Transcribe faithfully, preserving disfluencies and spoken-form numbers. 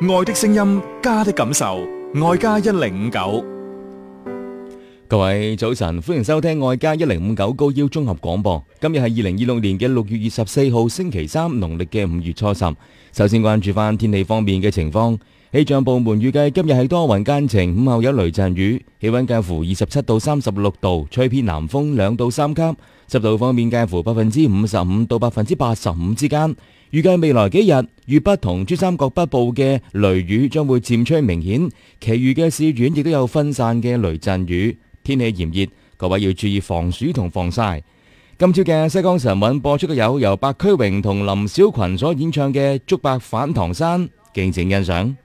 愛的聲音，家的感受，愛家一零五九。 各位早晨，歡迎收聽愛家一零五九高腰綜合廣播。今日係二零二六年嘅六月二十四號星期三，農曆嘅五月初十。首先關注翻天氣方面嘅情況。氣象部門預計今日係多雲間晴，午後有雷陣雨，氣溫介乎二十七到三十六度，吹偏南風兩到三級。濕度方面介乎百分之五十五到百分之八十五之間。預計未來幾日，粵北同珠三角北部嘅雷雨將會漸趨明顯，其餘嘅市縣亦都有分散嘅雷陣雨。天氣炎熱，各位要注意防暑同防曬。今朝嘅西江晨韻播出嘅有由白駒榮同林小群所演唱嘅《竹白反塘山》，敬請欣賞。